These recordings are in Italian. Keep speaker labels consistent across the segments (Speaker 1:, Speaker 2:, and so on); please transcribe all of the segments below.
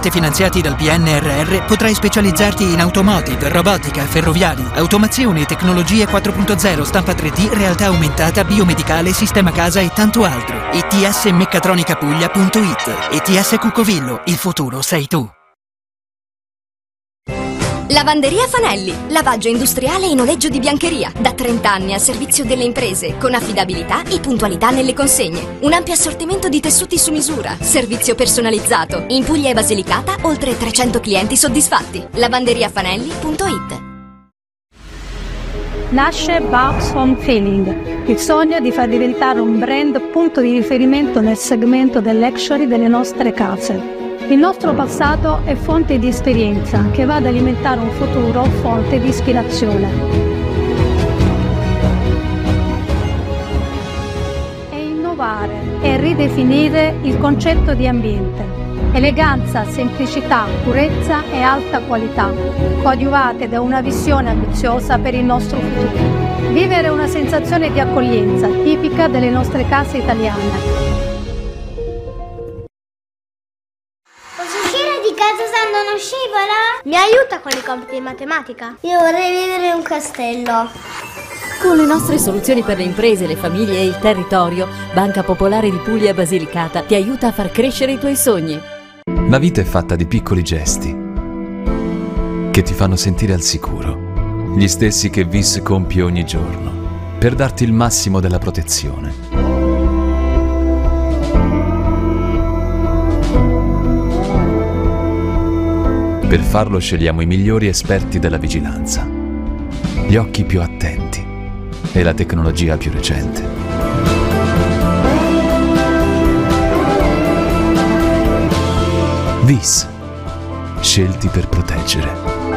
Speaker 1: interamente finanziati dal PNRR, potrai specializzarti in automotive, robotica, ferroviari, automazione, tecnologie 4.0, stampa 3D, realtà aumentata, biomedicale, sistema casa e tanto altro. itsmeccatronicapuglia.it. ETS Cuccovillo, il futuro sei tu.
Speaker 2: Lavanderia Fanelli, lavaggio industriale e noleggio di biancheria, da 30 anni al servizio delle imprese, con affidabilità e puntualità nelle consegne. Un ampio assortimento di tessuti su misura, servizio personalizzato. In Puglia e Basilicata, oltre 300 clienti soddisfatti. lavanderiafanelli.it.
Speaker 3: Nasce Babs Home Feeling, il sogno di far diventare un brand punto di riferimento nel segmento del luxury delle nostre case. Il nostro passato è fonte di esperienza che va ad alimentare un futuro fonte di ispirazione. E innovare e ridefinire il concetto di ambiente. Eleganza, semplicità, purezza e alta qualità, coadiuvate da una visione ambiziosa per il nostro futuro. Vivere una sensazione di accoglienza tipica delle nostre case italiane.
Speaker 4: Non scivola? Mi aiuta con i compiti di matematica? Io vorrei vivere in un castello.
Speaker 5: Con le nostre soluzioni per le imprese, le famiglie e il territorio, Banca Popolare di Puglia e Basilicata ti aiuta a far crescere i tuoi sogni.
Speaker 6: La vita è fatta di piccoli gesti che ti fanno sentire al sicuro, gli stessi che VIS compie ogni giorno per darti il massimo della protezione. Per farlo scegliamo i migliori esperti della vigilanza, gli occhi più attenti e la tecnologia più recente. VIS, scelti per proteggere.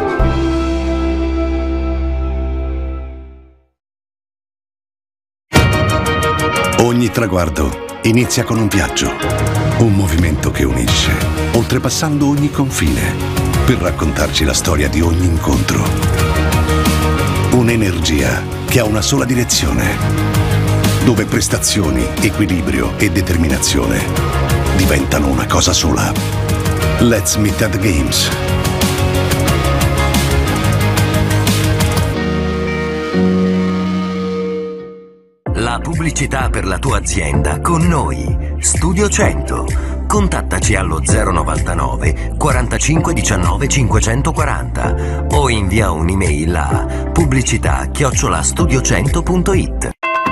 Speaker 7: Ogni traguardo inizia con un viaggio, un movimento che unisce, oltrepassando ogni confine, per raccontarci la storia di ogni incontro. Un'energia che ha una sola direzione, dove prestazioni, equilibrio e determinazione diventano una cosa sola. Let's meet at the Games.
Speaker 8: La pubblicità per la tua azienda con noi. Studio 100. Contattaci allo 099 45 19 540 o invia un'email a pubblicità@studio100.it.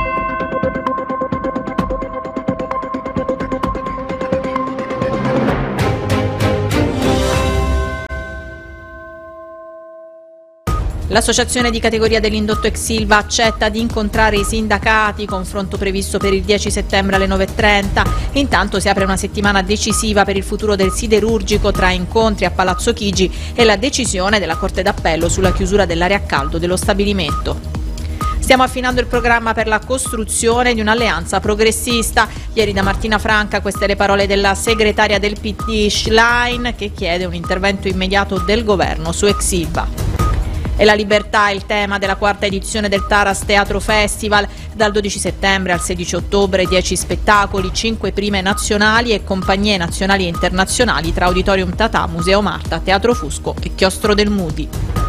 Speaker 9: L'associazione di categoria dell'indotto ex Ilva accetta di incontrare i sindacati, confronto previsto per il 10 settembre alle 9.30. Intanto si apre una settimana decisiva per il futuro del siderurgico tra incontri a Palazzo Chigi e la decisione della Corte d'Appello sulla chiusura dell'area a caldo dello stabilimento. Stiamo affinando il programma per la costruzione di un'alleanza progressista. Ieri da Martina Franca queste le parole della segretaria del PD Schlein, che chiede un intervento immediato del governo su ex Ilva. E la libertà è il tema della quarta edizione del Taras Teatro Festival. Dal 12 settembre al 16 ottobre 10 spettacoli, 5 prime nazionali e compagnie nazionali e internazionali tra Auditorium Tata, Museo Marta, Teatro Fusco e Chiostro del Mudi.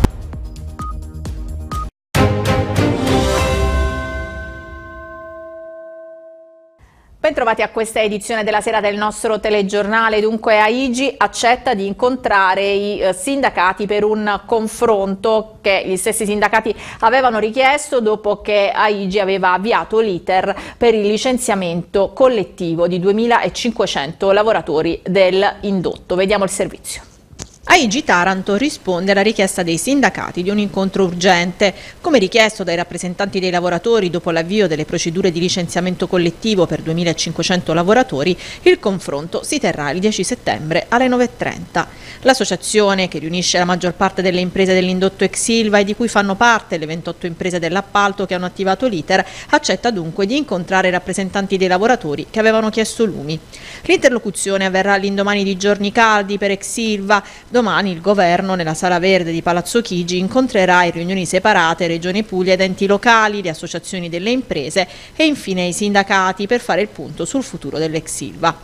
Speaker 9: Bentrovati a questa edizione della sera del nostro telegiornale. Dunque AIGI accetta di incontrare i sindacati per un confronto che gli stessi sindacati avevano richiesto dopo che AIGI aveva avviato l'iter per il licenziamento collettivo di 2.500 lavoratori dell'indotto. Vediamo il servizio. AIGI Taranto risponde alla richiesta dei sindacati di un incontro urgente. Come richiesto dai rappresentanti dei lavoratori dopo l'avvio delle procedure di licenziamento collettivo per 2.500 lavoratori, il confronto si terrà il 10 settembre alle 9.30. L'associazione, che riunisce la maggior parte delle imprese dell'indotto ex Ilva e di cui fanno parte le 28 imprese dell'appalto che hanno attivato l'iter, accetta dunque di incontrare i rappresentanti dei lavoratori che avevano chiesto lumi. L'interlocuzione avverrà all'indomani di giorni caldi per ex Ilva. Domani il governo, nella Sala Verde di Palazzo Chigi, incontrerà in riunioni separate Regione Puglia ed enti locali, le associazioni delle imprese e infine i sindacati per fare il punto sul futuro dell'ex Ilva.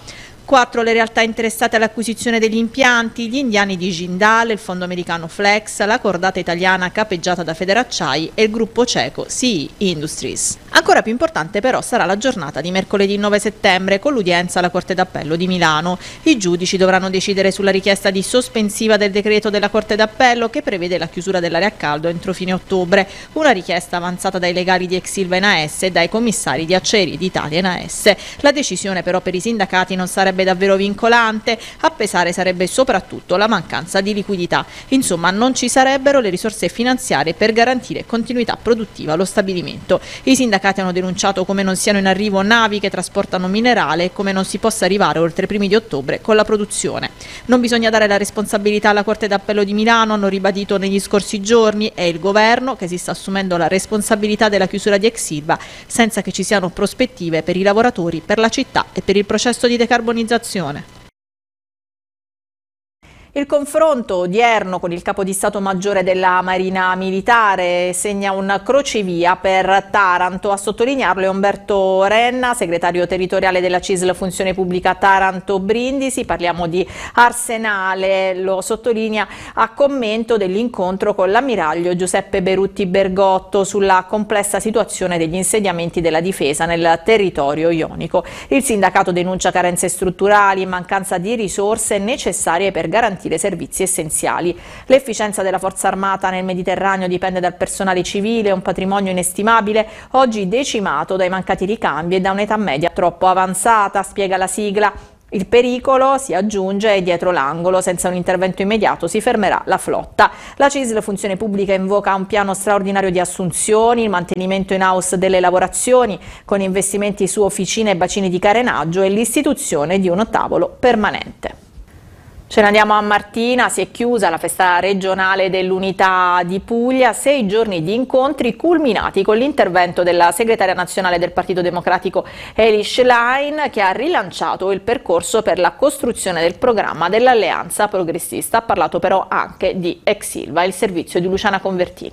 Speaker 9: 4 le realtà interessate all'acquisizione degli impianti, gli indiani di Jindal, il fondo americano Flex, la cordata italiana capeggiata da Federacciai e il gruppo ceco CE Industries. Ancora più importante però sarà la giornata di mercoledì 9 settembre con l'udienza alla Corte d'Appello di Milano. I giudici dovranno decidere sulla richiesta di sospensiva del decreto della Corte d'Appello che prevede la chiusura dell'area a caldo entro fine ottobre, una richiesta avanzata dai legali di Exilva in AS e dai commissari di Acciaierie d'Italia in AS. La decisione però per i sindacati non sarebbe davvero vincolante, a pesare sarebbe soprattutto la mancanza di liquidità. Insomma, non ci sarebbero le risorse finanziarie per garantire continuità produttiva allo stabilimento. I sindacati hanno denunciato come non siano in arrivo navi che trasportano minerale e come non si possa arrivare oltre i primi di ottobre con la produzione. Non bisogna dare la responsabilità alla Corte d'Appello di Milano, hanno ribadito negli scorsi giorni, è il governo che si sta assumendo la responsabilità della chiusura di Exilva senza che ci siano prospettive per i lavoratori, per la città e per il processo di decarbonizzazione. Il confronto odierno con il capo di Stato Maggiore della Marina Militare segna un crocevia per Taranto. A sottolinearlo è Umberto Renna, segretario territoriale della CISL Funzione Pubblica Taranto Brindisi. Parliamo di Arsenale, lo sottolinea a commento dell'incontro con l'ammiraglio Giuseppe Berutti Bergotto sulla complessa situazione degli insediamenti della difesa nel territorio ionico. Il sindacato denuncia carenze strutturali e mancanza di risorse necessarie per garantire servizi essenziali. L'efficienza della Forza Armata nel Mediterraneo dipende dal personale civile, un patrimonio inestimabile, oggi decimato dai mancati ricambi e da un'età media troppo avanzata, spiega la sigla. Il pericolo, si aggiunge, è dietro l'angolo, senza un intervento immediato si fermerà la flotta. La CISL Funzione Pubblica invoca un piano straordinario di assunzioni, il mantenimento in house delle lavorazioni con investimenti su officine e bacini di carenaggio e l'istituzione di un tavolo permanente. Ce ne andiamo a Martina, si è chiusa la festa regionale dell'Unità di Puglia, 6 giorni di incontri culminati con l'intervento della segretaria nazionale del Partito Democratico Eli Schlein, che ha rilanciato il percorso per la costruzione del programma dell'Alleanza Progressista. Ha parlato però anche di Exilva, il servizio di Luciana Convertini.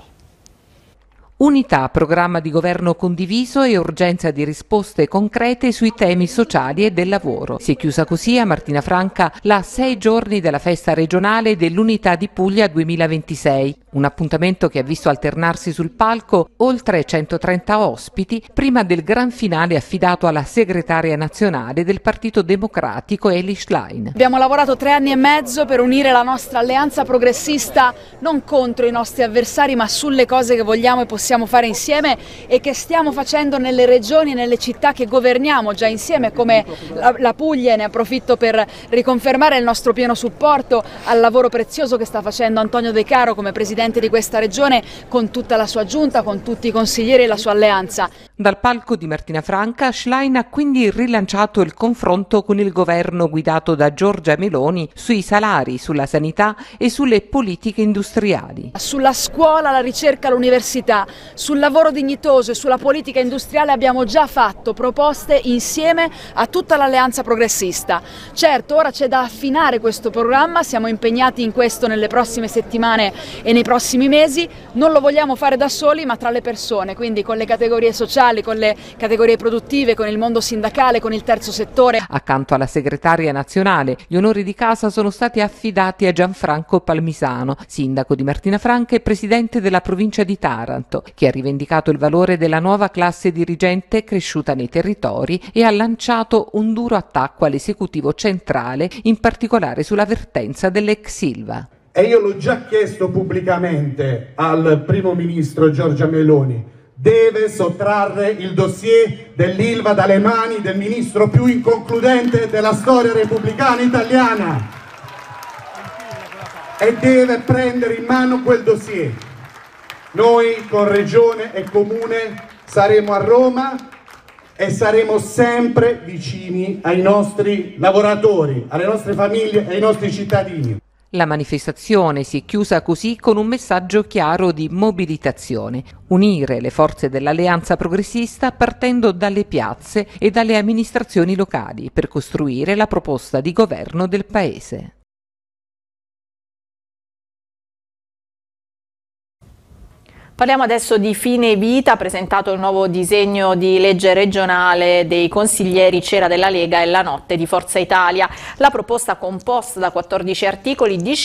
Speaker 10: Unità, programma di governo condiviso e urgenza di risposte concrete sui temi sociali e del lavoro. Si è chiusa così a Martina Franca la 6 giorni della festa regionale dell'Unità di Puglia 2026, un appuntamento che ha visto alternarsi sul palco oltre 130 ospiti prima del gran finale affidato alla segretaria nazionale del Partito Democratico Eli Schlein.
Speaker 11: Abbiamo lavorato 3 anni e mezzo per unire la nostra alleanza progressista non contro i nostri avversari ma sulle cose che vogliamo e possiamo fare insieme e che stiamo facendo nelle regioni e nelle città che governiamo già insieme, come la Puglia. Ne approfitto per riconfermare il nostro pieno supporto al lavoro prezioso che sta facendo Antonio De Caro come presidente di questa regione, con tutta la sua giunta, con tutti i consiglieri e la sua alleanza.
Speaker 10: Dal palco di Martina Franca, Schlein ha quindi rilanciato il confronto con il governo guidato da Giorgia Meloni sui salari, sulla sanità e sulle politiche industriali.
Speaker 11: Sulla scuola, la ricerca, l'università, sul lavoro dignitoso e sulla politica industriale abbiamo già fatto proposte insieme a tutta l'alleanza progressista. Certo, ora c'è da affinare questo programma, siamo impegnati in questo nelle prossime settimane e nei prossimi mesi. Non lo vogliamo fare da soli, ma tra le persone, quindi con le categorie sociali, con le categorie produttive, con il mondo sindacale, con il terzo settore.
Speaker 10: Accanto alla segretaria nazionale, gli onori di casa sono stati affidati a Gianfranco Palmisano, sindaco di Martina Franca e presidente della provincia di Taranto, che ha rivendicato il valore della nuova classe dirigente cresciuta nei territori e ha lanciato un duro attacco all'esecutivo centrale, in particolare sulla vertenza dell'ex Ilva.
Speaker 12: E io l'ho già chiesto pubblicamente al primo ministro Giorgia Meloni: deve sottrarre il dossier dell'Ilva dalle mani del ministro più inconcludente della storia repubblicana italiana e deve prendere in mano quel dossier. Noi con Regione e Comune saremo a Roma e saremo sempre vicini ai nostri lavoratori, alle nostre famiglie e ai nostri cittadini.
Speaker 10: La manifestazione si è chiusa così con un messaggio chiaro di mobilitazione: unire le forze dell'alleanza progressista partendo dalle piazze e dalle amministrazioni locali per costruire la proposta di governo del Paese.
Speaker 9: Parliamo adesso di fine vita, ha presentato il nuovo disegno di legge regionale dei consiglieri Cera della Lega e La Notte di Forza Italia. La proposta, composta da 14 articoli,